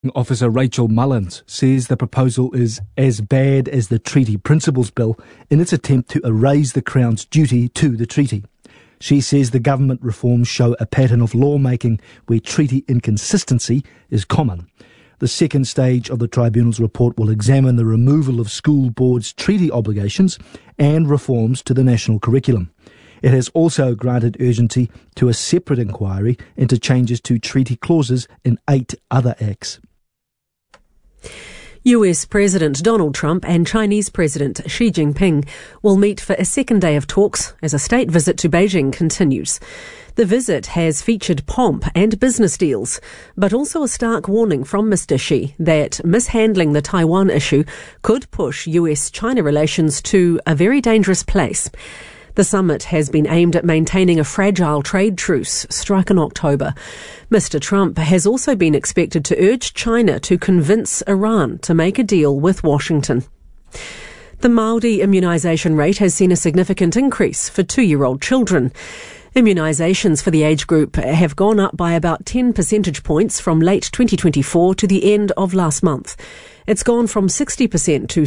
Officer Rachel Mullins says the proposal is as bad as the Treaty Principles Bill in its attempt to erase the Crown's duty to the treaty. She says the government reforms show a pattern of lawmaking where treaty inconsistency is common. The second stage of the Tribunal's report will examine the removal of school boards' treaty obligations and reforms to the national curriculum. It has also granted urgency to a separate inquiry into changes to treaty clauses in 8 other acts. US President Donald Trump and Chinese President Xi Jinping will meet for a second day of talks as a state visit to Beijing continues. The visit has featured pomp and business deals, but also a stark warning from Mr. Xi that mishandling the Taiwan issue could push US-China relations to a very dangerous place. The summit has been aimed at maintaining a fragile trade truce struck in October. Mr. Trump has also been expected to urge China to convince Iran to make a deal with Washington. The Māori immunisation rate has seen a significant increase for 2-year-old children. Immunisations for the age group have gone up by about 10 percentage points from late 2024 to the end of last month. It's gone from 60% to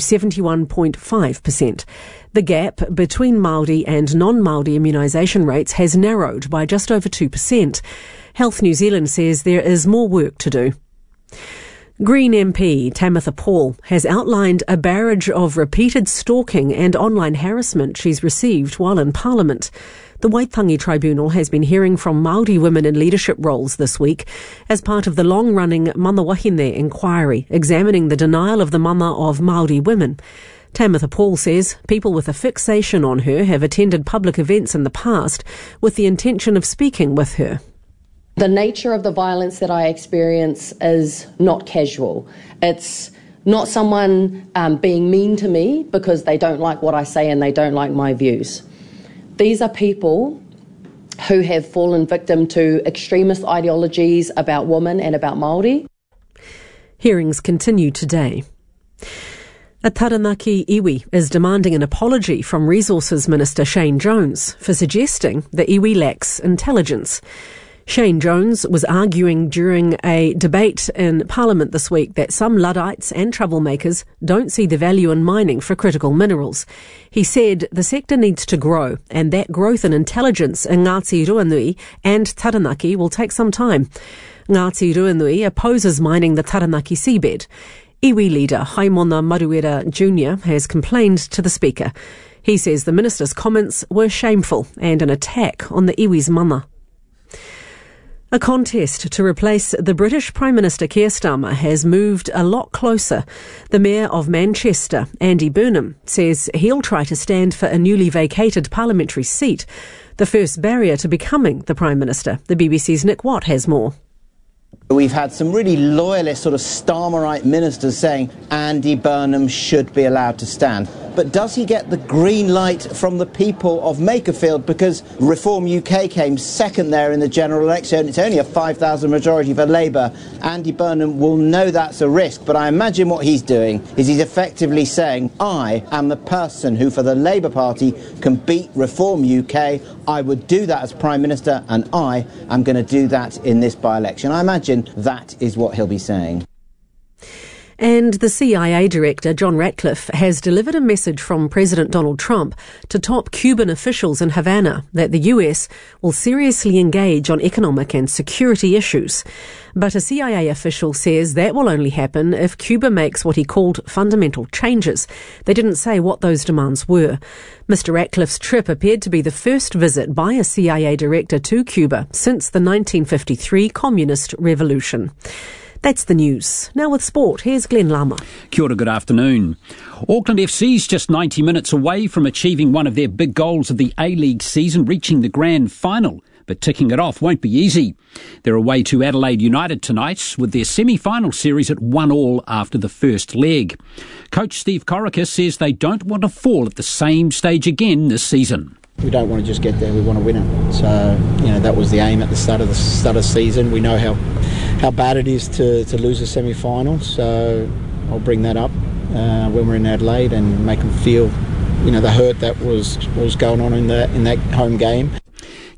71.5%. The gap between Māori and non-Māori immunisation rates has narrowed by just over 2%. Health New Zealand says there is more work to do. Green MP Tamitha Paul has outlined a barrage of repeated stalking and online harassment she's received while in Parliament. The Waitangi Tribunal has been hearing from Māori women in leadership roles this week as part of the long-running Mana Wahine inquiry examining the denial of the mana of Māori women. Tamitha Paul says people with a fixation on her have attended public events in the past with the intention of speaking with her. The nature of the violence that I experience is not casual. It's not someone being mean to me because they don't like what I say and they don't like my views. These are people who have fallen victim to extremist ideologies about women and about Māori. Hearings continue today. A Taranaki iwi is demanding an apology from Resources Minister Shane Jones for suggesting the iwi lacks intelligence. Shane Jones was arguing during a debate in Parliament this week that some Luddites and troublemakers don't see the value in mining for critical minerals. He said the sector needs to grow and that growth in intelligence in Ngāti Ruanui and Taranaki will take some time. Ngāti Ruanui opposes mining the Taranaki seabed. Iwi leader Haimona Maruera Jr. has complained to the Speaker. He says the Minister's comments were shameful and an attack on the iwi's mana. A contest to replace the British Prime Minister Keir Starmer has moved a lot closer. The Mayor of Manchester, Andy Burnham, says he'll try to stand for a newly vacated parliamentary seat, the first barrier to becoming the Prime Minister. The BBC's Nick Watt has more. We've had some really loyalist sort of Starmerite ministers saying Andy Burnham should be allowed to stand. But does he get the green light from the people of Makerfield? Because Reform UK came second there in the general election. It's only a 5,000 majority for Labour. Andy Burnham will know that's a risk. But I imagine what he's doing is he's effectively saying, I am the person who for the Labour Party can beat Reform UK. I would do that as Prime Minister and I am going to do that in this by-election. I imagine that is what he'll be saying. And the CIA director, John Ratcliffe, has delivered a message from President Donald Trump to top Cuban officials in Havana that the US will seriously engage on economic and security issues. But a CIA official says that will only happen if Cuba makes what he called fundamental changes. They didn't say what those demands were. Mr. Ratcliffe's trip appeared to be the first visit by a CIA director to Cuba since the 1953 Communist Revolution. That's the news. Now with sport, here's Glenn Lama. Kia ora, good afternoon. Auckland FC's just 90 minutes away from achieving one of their big goals of the A-League season, reaching the grand final. But ticking it off won't be easy. They're away to Adelaide United tonight with their semi-final series at 1-1 after the first leg. Coach Steve Corica says they don't want to fall at the same stage again this season. We don't want to just get there, we want to win it. So, that was the aim at the start of the season. We know how bad it is to lose a semi-final, so I'll bring that up when we're in Adelaide and make them feel, the hurt that was going on in that home game.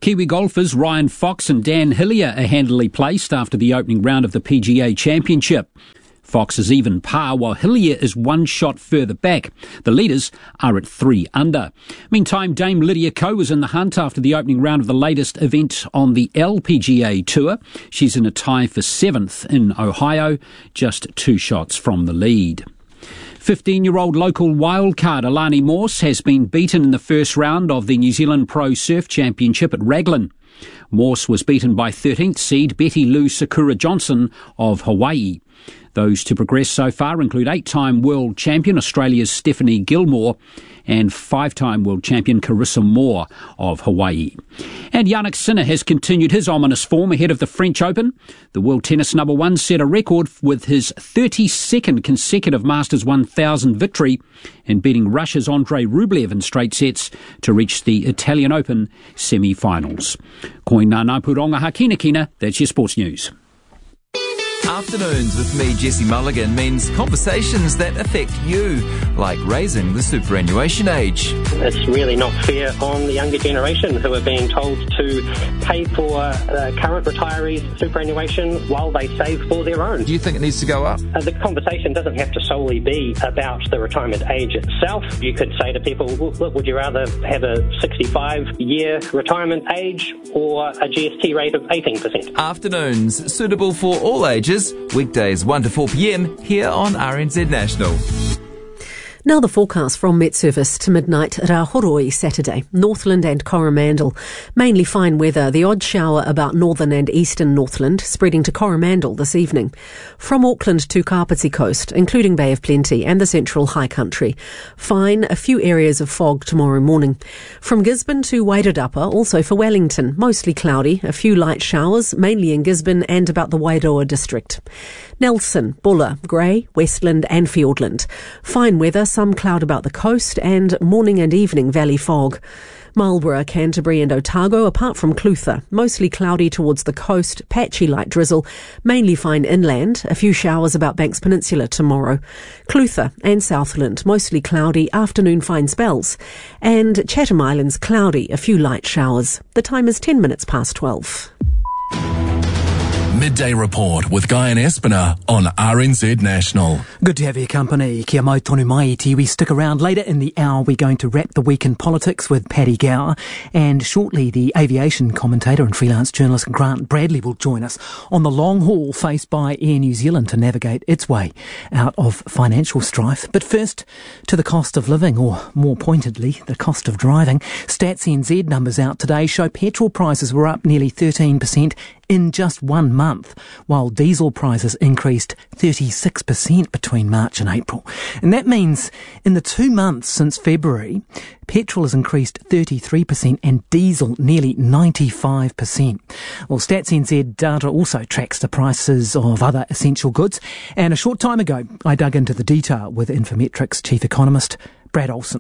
Kiwi golfers Ryan Fox and Dan Hillier are handily placed after the opening round of the PGA Championship. Fox is even par, while Hillier is one shot further back. The leaders are at 3 under. Meantime, Dame Lydia Ko was in the hunt after the opening round of the latest event on the LPGA Tour. She's in a tie for 7th in Ohio, just 2 shots from the lead. 15-year-old local wildcard Alani Morse has been beaten in the first round of the New Zealand Pro Surf Championship at Raglan. Morse was beaten by 13th seed Betty Lou Sakura Johnson of Hawaii. Those to progress so far include 8-time world champion Australia's Stephanie Gilmore and 5-time world champion Carissa Moore of Hawaii. And Jannik Sinner has continued his ominous form ahead of the French Open. The world tennis number 1 set a record with his 32nd consecutive Masters 1000 victory and beating Russia's Andrei Rublev in straight sets to reach the Italian Open semi-finals. Koina Napuronga Hakinakina, that's your sports news. Afternoons with me, Jesse Mulligan, means conversations that affect you, like raising the superannuation age. It's really not fair on the younger generation who are being told to pay for current retirees' superannuation while they save for their own. Do you think it needs to go up? The conversation doesn't have to solely be about the retirement age itself. You could say to people, well, look, would you rather have a 65-year retirement age or a GST rate of 18%? Afternoons, suitable for all ages. Weekdays 1 to 4 p.m. here on RNZ National. Now the forecast from Met Service to midnight at Rahoroi Saturday, Northland and Coromandel. Mainly fine weather, the odd shower about northern and eastern Northland, spreading to Coromandel this evening. From Auckland to Kapiti Coast, including Bay of Plenty and the central high country. Fine, a few areas of fog tomorrow morning. From Gisborne to Wairarapa, also for Wellington, mostly cloudy, a few light showers, mainly in Gisborne and about the Wairoa district. Nelson, Buller, Grey, Westland and Fiordland. Fine weather, some cloud about the coast and morning and evening valley fog. Marlborough, Canterbury and Otago, apart from Clutha, mostly cloudy towards the coast, patchy light drizzle, mainly fine inland, a few showers about Banks Peninsula tomorrow. Clutha and Southland, mostly cloudy, afternoon fine spells. And Chatham Islands, cloudy, a few light showers. The time is 10 minutes past 12. Midday Report with Guy and Espiner on RNZ National. Good to have your company. Kia mau tonu mai iti. We stick around later in the hour. We're going to wrap the week in politics with Paddy Gower, and shortly the aviation commentator and freelance journalist Grant Bradley will join us on the long haul faced by Air New Zealand to navigate its way out of financial strife. But first, to the cost of living, or more pointedly, the cost of driving. Stats NZ numbers out today show petrol prices were up nearly 13% in just 1 month, while diesel prices increased 36% between March and April. And that means in the 2 months since February, petrol has increased 33% and diesel nearly 95%. Well, Stats NZ data also tracks the prices of other essential goods. And a short time ago, I dug into the detail with Infometrics chief economist Brad Olsen.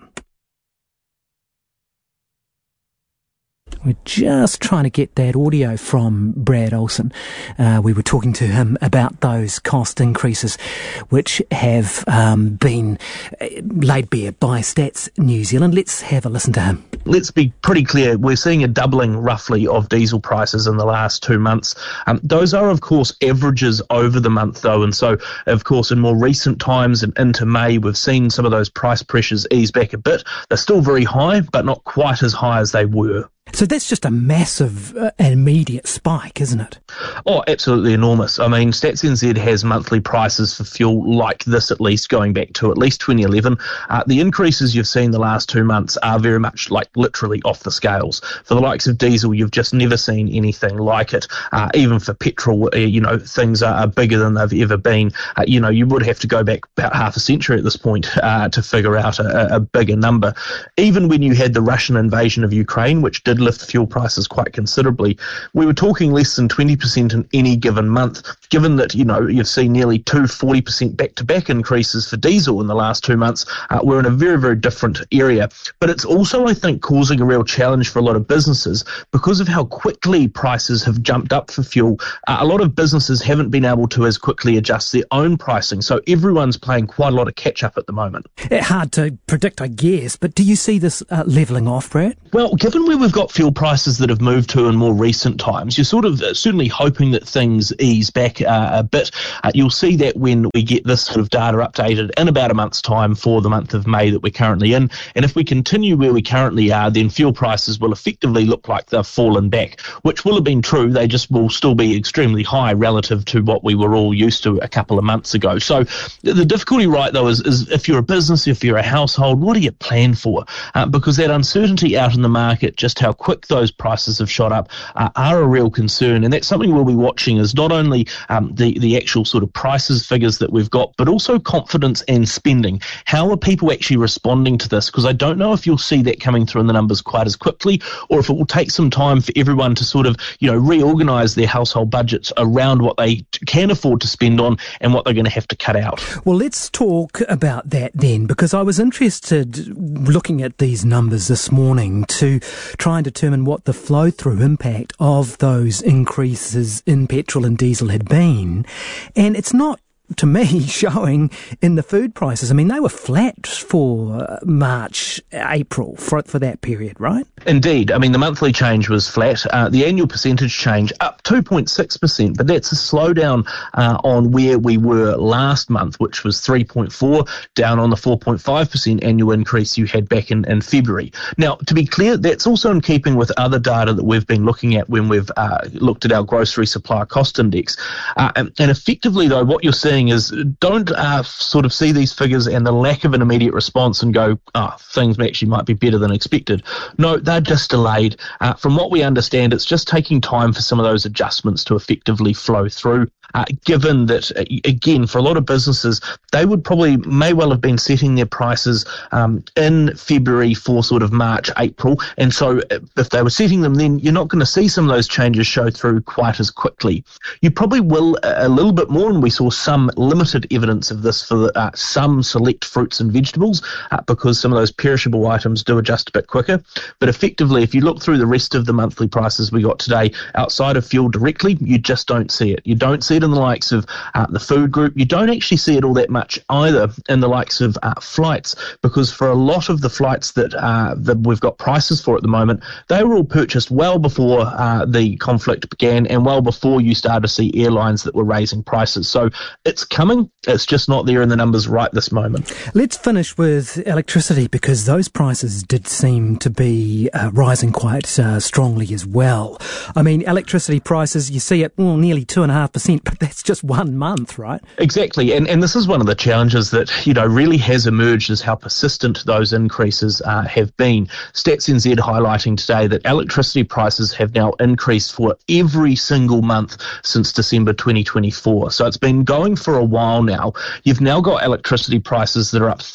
We're just trying to get that audio from Brad Olsen. We were talking to him about those cost increases which have been laid bare by Stats New Zealand. Let's have a listen to him. Let's be pretty clear. We're seeing a doubling roughly of diesel prices in the last 2 months. Those are, of course, averages over the month, though. And so, of course, in more recent times and into May, we've seen some of those price pressures ease back a bit. They're still very high, but not quite as high as they were. So that's just a massive immediate spike, isn't it? Oh, absolutely enormous. I mean, Stats NZ has monthly prices for fuel like this, at least going back to at least 2011. The increases you've seen the last 2 months are very much like literally off the scales. For the likes of diesel, you've just never seen anything like it. Even for petrol, things are bigger than they've ever been. You would have to go back about half a century at this point to figure out a bigger number. Even when you had the Russian invasion of Ukraine, which did lift fuel prices quite considerably, we were talking less than 20% in any given month. Given that, you've seen nearly 40% back-to-back increases for diesel in the last 2 months, we're in a very, very different area. But it's also, I think, causing a real challenge for a lot of businesses because of how quickly prices have jumped up for fuel. A lot of businesses haven't been able to as quickly adjust their own pricing, so everyone's playing quite a lot of catch-up at the moment. Hard to predict, I guess, but do you see this levelling off, Brad? Well, given where we've got what fuel prices that have moved to in more recent times, you're sort of certainly hoping that things ease back a bit. You'll see that when we get this sort of data updated in about a month's time for the month of May that we're currently in. And if we continue where we currently are, then fuel prices will effectively look like they've fallen back, which will have been true. They just will still be extremely high relative to what we were all used to a couple of months ago. So the difficulty, right, though, is if you're a business, if you're a household, what do you plan for? Because that uncertainty out in the market, just how quick those prices have shot up, are a real concern. And that's something we'll be watching, is not only the actual sort of prices figures that we've got, but also confidence and spending. How are people actually responding to this? Because I don't know if you'll see that coming through in the numbers quite as quickly, or if it will take some time for everyone to sort of, reorganise their household budgets around what they can afford to spend on and what they're going to have to cut out. Well, let's talk about that then, because I was interested looking at these numbers this morning to try and determine what the flow-through impact of those increases in petrol and diesel had been. And it's not, to me, showing in the food prices. I mean, they were flat for March, April, for that period, right? Indeed. I mean, the monthly change was flat. The annual percentage change up 2.6%, but that's a slowdown on where we were last month, which was 3.4, down on the 4.5% annual increase you had back in February. Now, to be clear, that's also in keeping with other data that we've been looking at when we've looked at our grocery supplier cost index. And effectively, though, what you're seeing is don't sort of see these figures and the lack of an immediate response and go, things actually might be better than expected. No, they're just delayed. From what we understand, it's just taking time for some of those adjustments to effectively flow through. Given that, again, for a lot of businesses, they may well have been setting their prices in February for sort of March, April. And so if they were setting them then, you're not going to see some of those changes show through quite as quickly. You probably will a little bit more, and we saw some limited evidence of this for some select fruits and vegetables because some of those perishable items do adjust a bit quicker. But effectively, if you look through the rest of the monthly prices we got today, outside of fuel directly, you just don't see it. You don't see it in the likes of the food group. You don't actually see it all that much either in the likes of flights, because for a lot of the flights that we've got prices for at the moment, they were all purchased well before the conflict began and well before you started to see airlines that were raising prices. So it's coming. It's just not there in the numbers right this moment. Let's finish with electricity, because those prices did seem to be rising quite strongly as well. I mean, electricity prices, you see it nearly 2.5%, but that's just 1 month, right? Exactly. And this is one of the challenges that, really has emerged, is how persistent those increases have been. Stats NZ highlighting today that electricity prices have now increased for every single month since December 2024. So it's been going for a while now. You've now got electricity prices that are up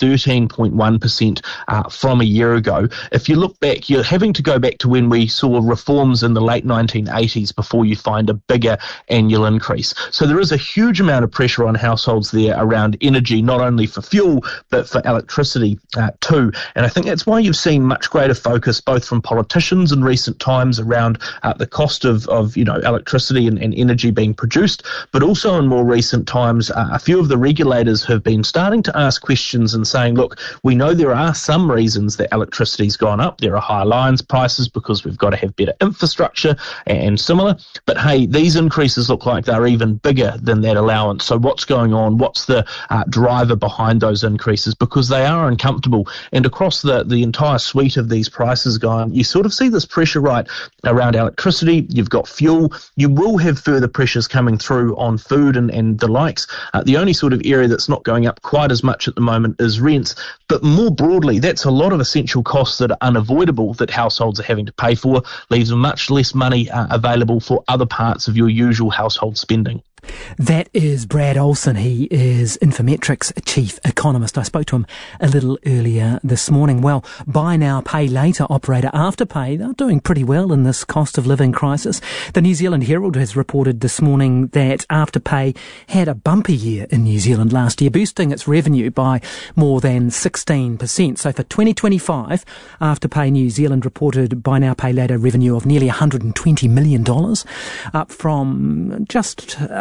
13.1% from a year ago. If you look back, you're having to go back to when we saw reforms in the late 1980s before you find a bigger annual increase. So there is a huge amount of pressure on households there around energy, not only for fuel, but for electricity too. And I think that's why you've seen much greater focus, both from politicians in recent times, around the cost of electricity and energy being produced, but also in more recent times, a few of the regulators have been starting to ask questions and saying, look, we know there are some reasons that electricity's gone up. There are higher lines prices because we've got to have better infrastructure and similar. But hey, these increases look like they're even bigger than that allowance. So what's going on? What's the driver behind those increases? Because they are uncomfortable. And across the entire suite of these prices going, you sort of see this pressure right around electricity. You've got fuel. You will have further pressures coming through on food and the likes. The only sort of area that's not going up quite as much at the moment is rents. But more broadly, that's a lot of essential costs that are unavoidable that households are having to pay for, leaves much less money available for other parts of your usual household spending. That is Brad Olsen. He is Infometrics chief economist. I spoke to him a little earlier this morning. Well, buy now, pay later operator Afterpay, they're doing pretty well in this cost of living crisis. The New Zealand Herald has reported this morning that Afterpay had a bumper year in New Zealand last year, boosting its revenue by more than 16%. So for 2025, Afterpay New Zealand reported buy now, pay later revenue of nearly $120 million, up from just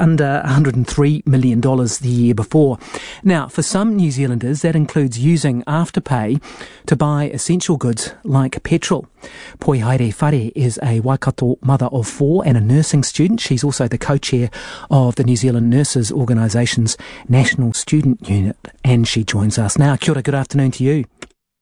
under $103 million the year before. Now, for some New Zealanders, that includes using Afterpay to buy essential goods like petrol. Poi Haere Whare is a Waikato mother of 4 and a nursing student. She's also the co-chair of the New Zealand Nurses Organisation's National Student Unit, and she joins us now. Kia ora, good afternoon to you.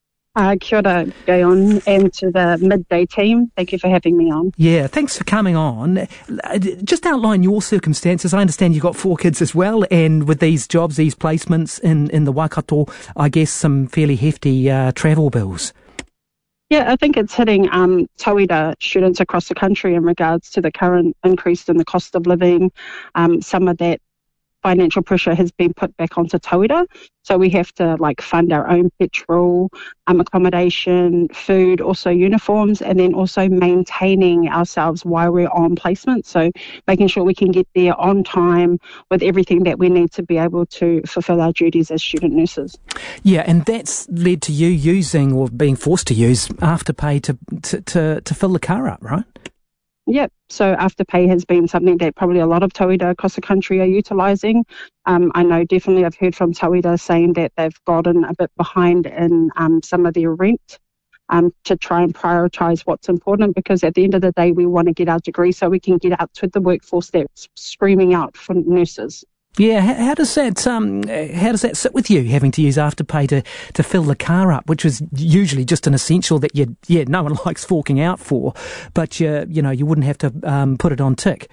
Kia ora, Gayon, and to the midday team. Thank you for having me on. Yeah, thanks for coming on. Just outline your circumstances. I understand you've got 4 kids as well, and with these jobs, these placements in the Waikato, I guess some fairly hefty travel bills. Yeah, I think it's hitting tauira students across the country in regards to the current increase in the cost of living. Some of that financial pressure has been put back onto tauira, so we have to fund our own petrol, accommodation, food, also uniforms, and then also maintaining ourselves while we're on placement, so making sure we can get there on time with everything that we need to be able to fulfil our duties as student nurses. Yeah, and that's led to you using, or being forced to use, Afterpay to fill the car up, right? Yep. So Afterpay has been something that probably a lot of tauira across the country are utilising. I know definitely I've heard from tauira saying that they've gotten a bit behind in some of their rent to try and prioritise what's important, because at the end of the day we want to get our degree so we can get out to the workforce that's screaming out for nurses. Yeah, how does that sit with you, having to use Afterpay to fill the car up, which is usually just an essential that no one likes forking out for, but you wouldn't have to put it on tick.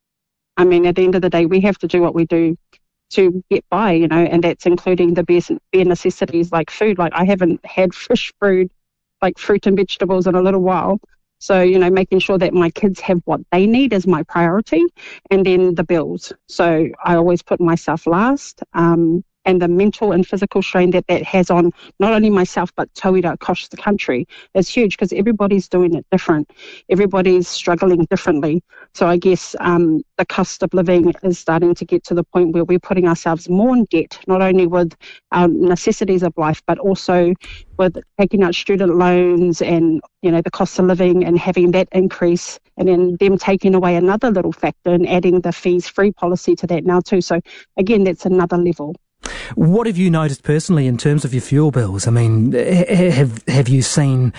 I mean, at the end of the day, we have to do what we do to get by, and that's including the bare necessities like food. Like, I haven't had fresh food, like fruit and vegetables, in a little while. So, making sure that my kids have what they need is my priority, and then the bills. So I always put myself last. And the mental and physical strain that has on not only myself but tauira across the country is huge, because everybody's doing it different. Everybody's struggling differently. So I guess the cost of living is starting to get to the point where we're putting ourselves more in debt, not only with our necessities of life, but also with taking out student loans and, the cost of living and having that increase, and then them taking away another little factor and adding the fees-free policy to that now too. So again, that's another level. What have you noticed personally in terms of your fuel bills? I mean, have you seen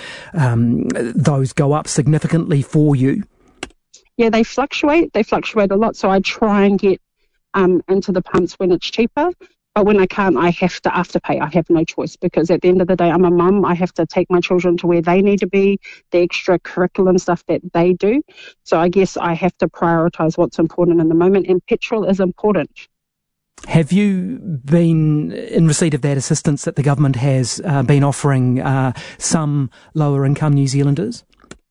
those go up significantly for you? Yeah, they fluctuate. They fluctuate a lot. So I try and get into the pumps when it's cheaper. But when I can't, I have to Afterpay. I have no choice, because at the end of the day, I'm a mum. I have to take my children to where they need to be, the extra curriculum stuff that they do. So I guess I have to prioritise what's important in the moment, and petrol is important. Have you been in receipt of that assistance that the government has been offering some lower income New Zealanders?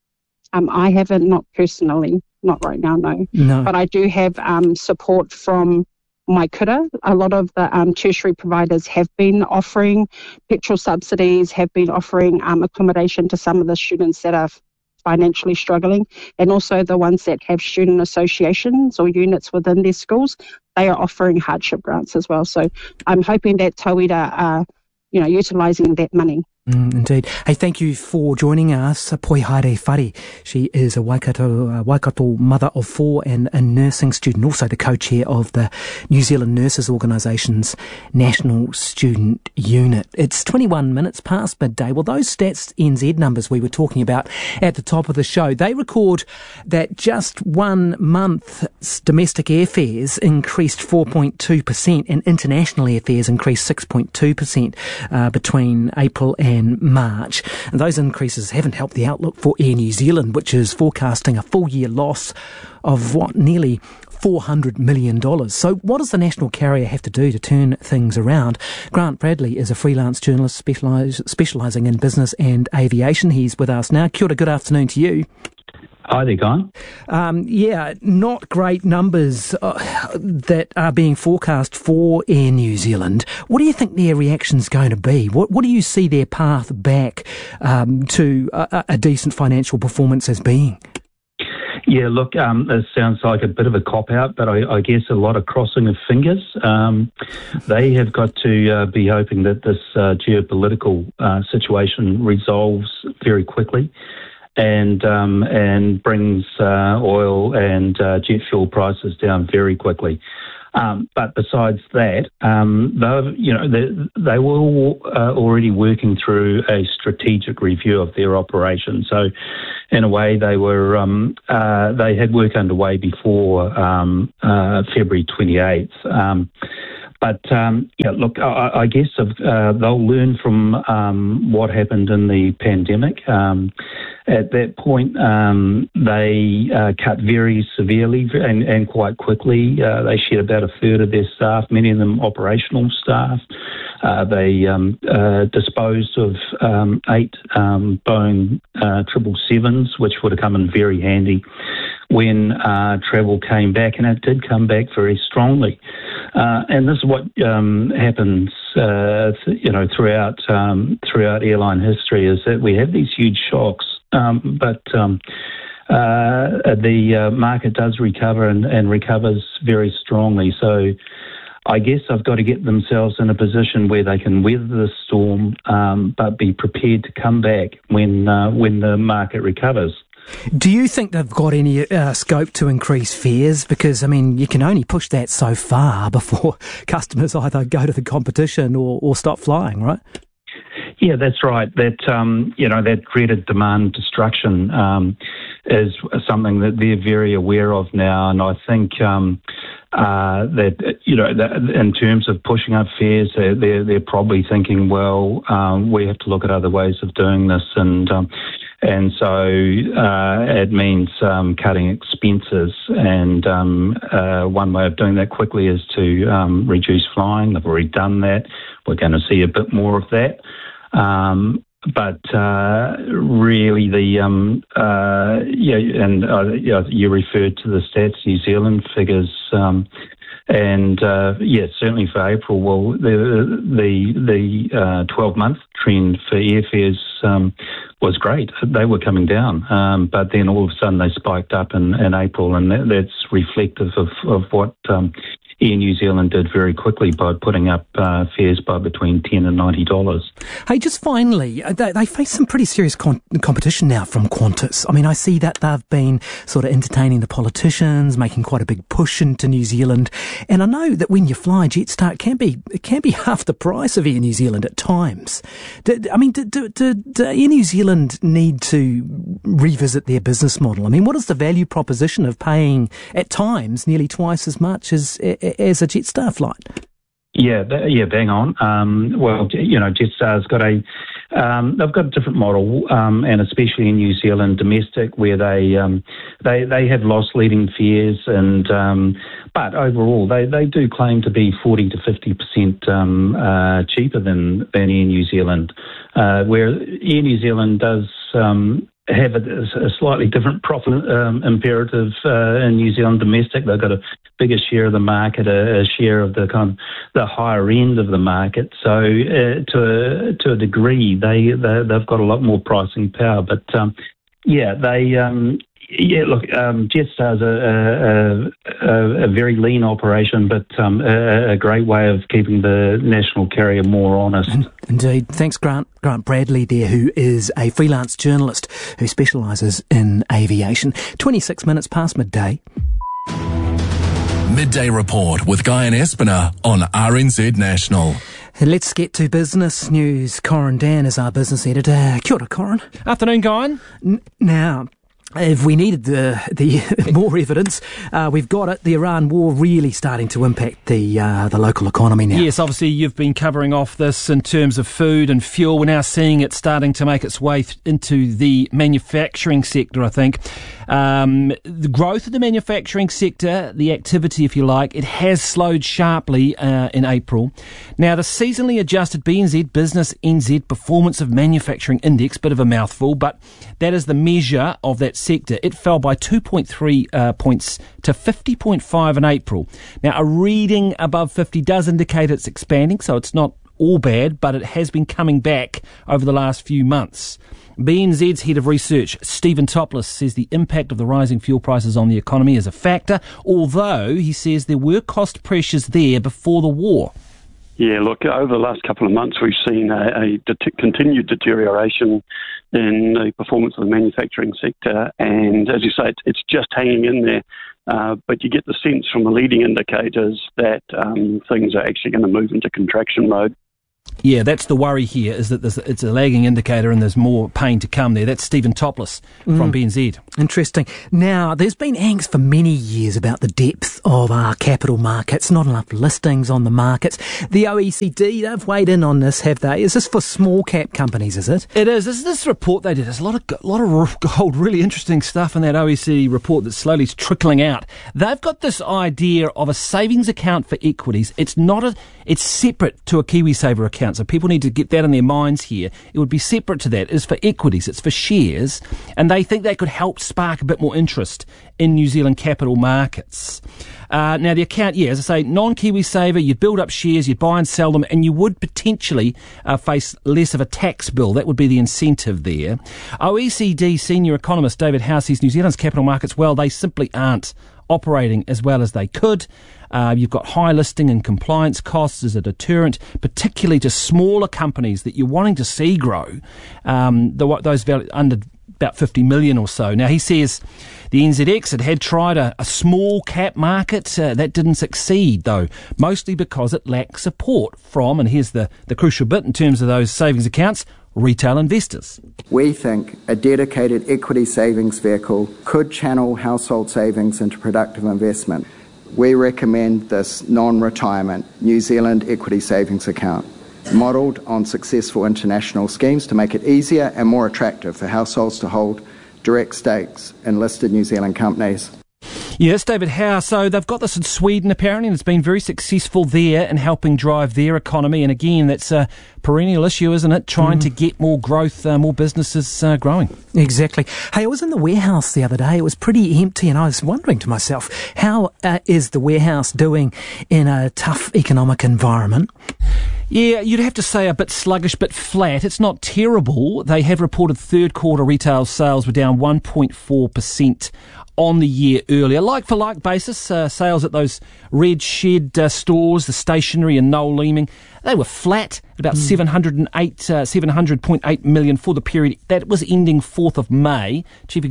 I haven't, not personally, not right now, no. But I do have support from my kura. A lot of the tertiary providers have been offering petrol subsidies, have been offering accommodation to some of the students that are financially struggling, and also the ones that have student associations or units within their schools, they are offering hardship grants as well. So I'm hoping that tauira are, utilising that money. Indeed. Hey, thank you for joining us, Poi Haere Whare. She is a Waikato mother of 4 and a nursing student, also the co-chair of the New Zealand Nurses Organisation's National Student Unit. It's 21 minutes past midday. Well, those Stats NZ numbers we were talking about at the top of the show, they record that just 1 month's domestic airfares increased 4.2% and international airfares increased 6.2% between April and March. And those increases haven't helped the outlook for Air New Zealand, which is forecasting a full year loss of nearly $400 million. So what does the national carrier have to do to turn things around? Grant Bradley is a freelance journalist specialising in business and aviation. He's with us now. Kia ora, good afternoon to you. Hi there, Guy. Not great numbers that are being forecast for Air New Zealand. What do you think their reaction's going to be? What do you see their path back to a decent financial performance as being? Yeah, look, it sounds like a bit of a cop-out, but I guess a lot of crossing of fingers. They have got to be hoping that this geopolitical situation resolves very quickly. and brings oil and jet fuel prices down very quickly. But besides that, they were already working through a strategic review of their operation. So, in a way, they had work underway before February 28th. Look, I guess they'll learn from what happened in the pandemic. At that point, they cut very severely and quite quickly. They shed about a third of their staff, many of them operational staff. They disposed of 8 Boeing 777s, which would have come in very handy when travel came back, and it did come back very strongly. And this is what happens, throughout airline history, is that we have these huge shocks, but the market does recover and recovers very strongly. So I guess they've got to get themselves in a position where they can weather the storm, but be prepared to come back when the market recovers. Do you think they've got any scope to increase fares? Because, I mean, you can only push that so far before customers either go to the competition or stop flying, right? Yeah, that's right. That that dreaded demand destruction is something that they're very aware of now, and I think that in terms of pushing up fares, they're probably thinking, well, we have to look at other ways of doing this, and so it means cutting expenses, and one way of doing that quickly is to reduce flying. They've already done that. We're going to see a bit more of that. But really, you referred to the Stats New Zealand figures, certainly for April. Well, the 12-month trend for airfares was great. They were coming down, but then all of a sudden they spiked up in April, and that's reflective of what Air New Zealand did very quickly by putting up fares by between $10 and $90. Hey, just finally, they face some pretty serious competition now from Qantas. I mean, I see that they've been sort of entertaining the politicians, making quite a big push into New Zealand. And I know that when you fly Jetstar, it can be half the price of Air New Zealand at times. Do Air New Zealand need to revisit their business model? I mean, what is the value proposition of paying at times nearly twice as much as a Jetstar flight? Yeah, bang on. Jetstar's got they've got a different model, and especially in New Zealand domestic, where they have loss-leading fares, and but overall they do claim to be 40 to 50% cheaper than Air New Zealand, where Air New Zealand does have a slightly different profit imperative in New Zealand domestic. They've got a bigger share of the market, a share of the higher end of the market. So to a degree, they've got a lot more pricing power. But Jetstar's a very lean operation, but a great way of keeping the national carrier more honest. Indeed. Thanks, Grant Bradley there, who is a freelance journalist who specialises in aviation. 26 minutes past midday. Midday Report with Guy and Espiner on RNZ National. Let's get to business news. Corin Dan is our business editor. Kia ora, Corin. Afternoon, Guy. Now, if we needed the more evidence, we've got it. The Iran war really starting to impact the local economy now. Yes, obviously you've been covering off this in terms of food and fuel. We're now seeing it starting to make its way into the manufacturing sector, I think. The growth of the manufacturing sector, the activity, if you like, it has slowed sharply in April. Now, the seasonally adjusted BNZ Business NZ Performance of Manufacturing Index, bit of a mouthful, but that is the measure of that sector. It fell by 2.3 points to 50.5 in April. Now, a reading above 50 does indicate it's expanding, so it's not all bad, but it has been coming back over the last few months. BNZ's head of research, Stephen Topless, says the impact of the rising fuel prices on the economy is a factor, although he says there were cost pressures there before the war. Yeah, look, over the last couple of months we've seen a continued deterioration in the performance of the manufacturing sector. And as you say, it's just hanging in there. But you get the sense from the leading indicators that things are actually going to move into contraction mode. Yeah, that's the worry here, is that it's a lagging indicator and there's more pain to come there. That's Stephen Topless from BNZ. Interesting. Now, there's been angst for many years about the depth of our capital markets, not enough listings on the markets. The OECD, they've weighed in on this, have they? Is this for small cap companies, is it? It is. This report they did, there's a lot of gold, really interesting stuff in that OECD report that's slowly trickling out. They've got this idea of a savings account for equities. It's separate to a KiwiSaver account, so people need to get that in their minds here. It would be separate to that. It's for equities, it's for shares, and they think that could help spark a bit more interest in New Zealand capital markets. Now, the account, as I say, non-KiwiSaver, you'd build up shares, you'd buy and sell them, and you would potentially face less of a tax bill. That would be the incentive there. OECD senior economist David Howe says New Zealand's capital markets, well, they simply aren't operating as well as they could. You've got high listing and compliance costs as a deterrent, particularly to smaller companies that you're wanting to see grow, those under about 50 million or so. Now, he says the NZX had tried a small cap market. That didn't succeed, though, mostly because it lacked support from, and here's the crucial bit in terms of those savings accounts, retail investors. We think a dedicated equity savings vehicle could channel household savings into productive investment. We recommend this non-retirement New Zealand equity savings account, modelled on successful international schemes to make it easier and more attractive for households to hold direct stakes in listed New Zealand companies. Yes, David Howe. So they've got this in Sweden, apparently, and it's been very successful there in helping drive their economy. And again, that's a perennial issue, isn't it? Trying to get more growth, more businesses growing. Exactly. Hey, I was in the warehouse the other day. It was pretty empty, and I was wondering to myself, how is the warehouse doing in a tough economic environment? Yeah, you'd have to say a bit sluggish, bit flat. It's not terrible. They have reported third quarter retail sales were down 1.4% on the year earlier. Like-for-like basis, sales at those Red Shed stores, the stationery and Noel Leeming, they were flat, about 700.8 million for the period. That was ending 4th of May.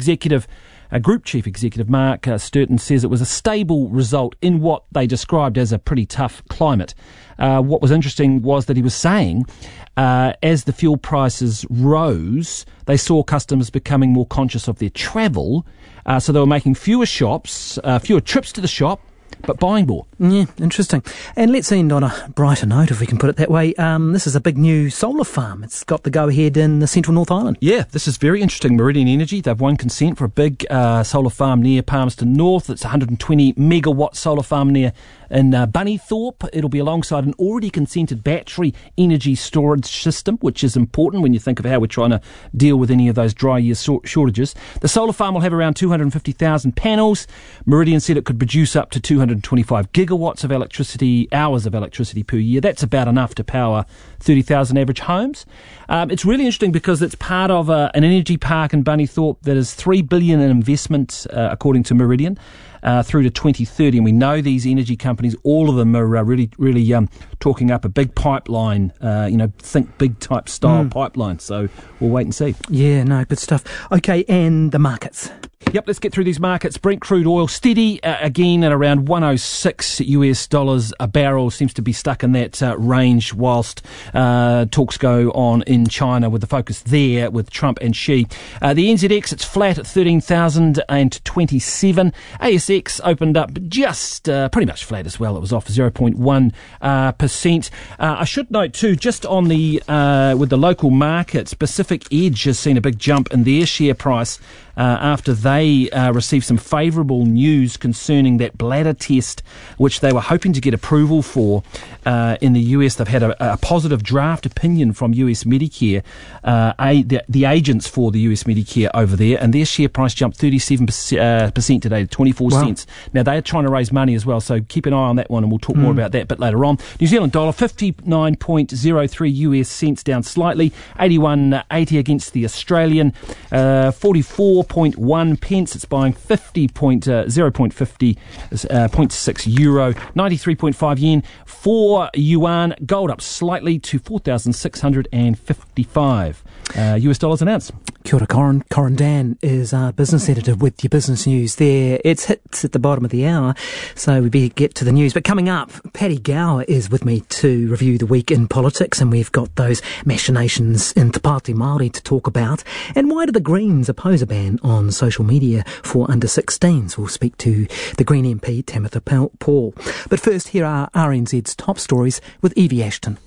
Group Chief Executive Mark Sturton says it was a stable result in what they described as a pretty tough climate. What was interesting was that he was saying as the fuel prices rose, they saw customers becoming more conscious of their travel, so they were making fewer trips to the shop, but buying more. Yeah, interesting. And let's end on a brighter note, if we can put it that way. This is a big new solar farm. It's got the go-ahead in the central North Island. Yeah, this is very interesting. Meridian Energy, they've won consent for a big solar farm near Palmerston North. It's a 120 megawatt solar farm in Bunnythorpe. It'll be alongside an already consented battery energy storage system, which is important when you think of how we're trying to deal with any of those dry year shortages. The solar farm will have around 250,000 panels. Meridian said it could produce up to 225 gigawatts of hours of electricity per year. That's about enough to power 30,000 average homes. It's really interesting because it's part of an energy park in Bunnythorpe that is $3 billion in investment, according to Meridian, through to 2030. And we know these energy companies, all of them are really talking up a big pipeline, think big type style pipeline. So we'll wait and see. Yeah, no, good stuff. Okay, and the markets. Yep, let's get through these markets. Brent crude oil steady again at around $106 a barrel. Seems to be stuck in that range whilst talks go on in China, with the focus there with Trump and Xi. The NZX, it's flat at 13,027. ASX opened up just pretty much flat as well. It was off 0.1%. I should note too, just on the with the local markets, Pacific Edge has seen a big jump in their share price after they received some favourable news concerning that bladder test, which they were hoping to get approval for in the US. They've had a positive draft opinion from US Medicare, the agents for the US Medicare over there, and their share price jumped 37% today to 24 cents. cents. Now, they are trying to raise money as well, so keep an eye on that one, and we'll talk more about that a bit later on. New Zealand dollar, 59.03 US cents, down slightly. 81.80 against the Australian. 44.1 pence. It's buying 0.6 euro. 93.5 yen. 4 yuan. Gold up slightly to 4,655 US dollars an ounce. Kia ora, Corin Dan is our business editor with your business news there. It's hits at the bottom of the hour, so we better get to the news. But coming up, Paddy Gower is with me to review the week in politics, and we've got those machinations in Te Pāti Māori to talk about. And why do the Greens oppose a ban on social media for under-16s? We'll speak to the Green MP, Tamitha Paul. But first, here are RNZ's top stories with Evie Ashton.